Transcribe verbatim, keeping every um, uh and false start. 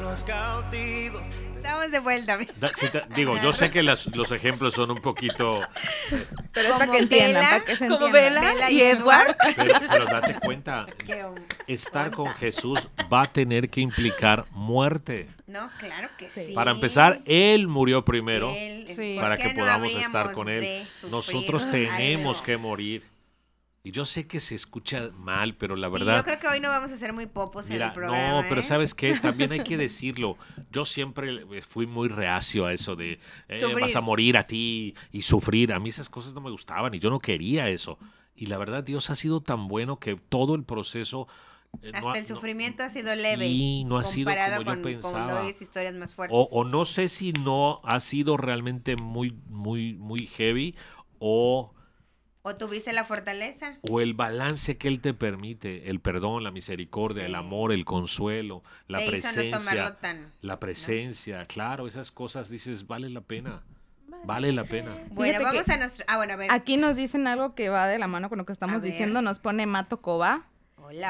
los cautivos. Estamos de vuelta. Da, sí te, digo, yo sé que las, los ejemplos son un poquito... Eh, pero es para que entiendan, para que se como entiendan. Bella, Bella y y Edward. pero, pero date cuenta, Qué hom- estar con Jesús va a tener que implicar muerte. No, claro que sí. Para empezar, Él murió primero Él- Sí. ¿por para qué que no podamos estar habríamos con de Él. sufrir Nosotros tenemos algo? que morir. Y yo sé que se escucha mal, pero la Sí, verdad... yo creo que hoy no vamos a ser muy popos en Mira, el programa. no, pero ¿eh? ¿sabes qué? También hay que decirlo. Yo siempre fui muy reacio a eso de eh, Sufrir. vas a morir a ti y sufrir. A mí esas cosas no me gustaban y yo no quería eso. Y la verdad, Dios ha sido tan bueno que todo el proceso... eh, Hasta no ha- el no- sufrimiento ha sido leve. Sí, no ha sido comparado como yo con, pensaba. Con varias historias más fuertes. O, o no sé si no ha sido realmente muy, muy, muy heavy o... ¿O tuviste la fortaleza? O el balance que Él te permite, el perdón, la misericordia, Sí. el amor, el consuelo, la Te hizo no presencia, tomarlo tan- la presencia, claro, esas cosas dices, vale la pena, vale la pena. Bueno, Fíjate vamos que a nuestro... Ah, bueno, a ver. Aquí nos dicen algo que va de la mano con lo que A estamos ver. diciendo. Nos pone Mato Coba.